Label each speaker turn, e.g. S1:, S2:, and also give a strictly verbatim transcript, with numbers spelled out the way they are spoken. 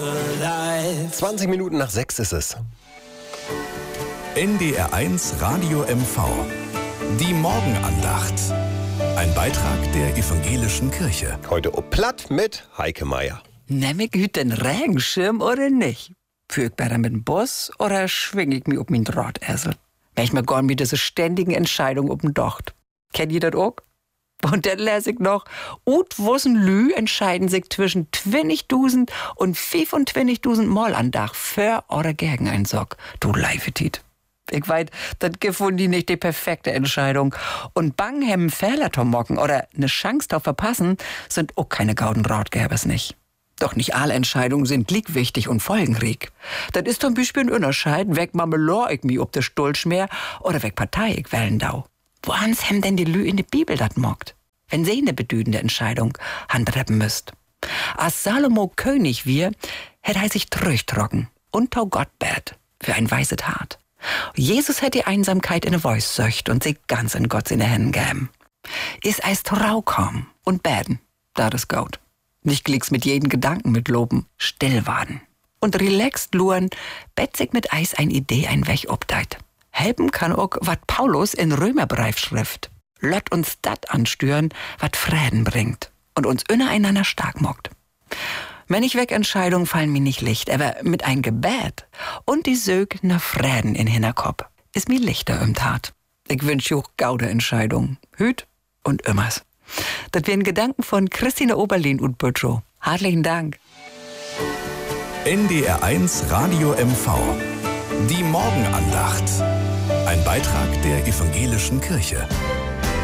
S1: zwanzig Minuten nach sechs ist es.
S2: N D R eins Radio M V. Die Morgenandacht. Ein Beitrag der Evangelischen Kirche.
S1: Heute platt mit Heike Meier.
S3: Nehm ich heute den Regenschirm oder nicht? Führ ich besser mit dem Bus oder schwing ich mich auf mein Drahtesel? Wenn ich mir gar mit diese ständigen Entscheidungen auf dem Docht. Kennt ihr das auch? Und dann lese ich noch, ut wussen Lü entscheiden sich zwischen zwanzigtausend und fünfundzwanzigtausend Mal an Dach für oder gegen einen Sock. Du Leifetit. Ich weiß, das gefunden die nicht die perfekte Entscheidung. Und bang hemmen Fehler zu mocken oder ne Chance zu verpassen, sind auch keine gauden Ratgebers nicht. Doch nicht alle Entscheidungen sind wichtig und folgenreich. Das ist zum Beispiel ein Unterscheid, weg Mamelor ich mi ob de Stulschmeer oder weg Partei ich wählen dau. Woans hem denn die Lü in de Bibel dat mockt? Wenn sie eine bedeutende Entscheidung handreppen müsst. Als Salomo König wir, hätt er sich trüchtrocken und tau Gott bät für ein weißes Hart. Jesus hätt die Einsamkeit in ne Voice söcht und sich ganz in Gott seine Händen gäben. Is eis Trau kommen und bäden, da das gaut. Nicht klicks mit jedem Gedanken mit loben, still warten. Und relaxed luren, bett sich mit Eis ein Idee ein Weg obdeit. Helfen kann auch, wat Paulus in Römerbrief schrift. Lott uns dat anstüren, wat Frieden bringt und uns ineinander stark mockt. Wenn ich weg Entscheidungen fallen mir nicht licht, aber mit ein Gebet und die Sög nach Frieden in Hinterkopf ist mir lichter im Tat. Ich wünsch auch gaude Entscheidungen, hüt und immers. Das wären Gedanken von Christine Oberlin und Böttchow. Herzlichen Dank.
S2: N D R eins Radio M V. Die Morgenandacht. Ein Beitrag der Evangelischen Kirche.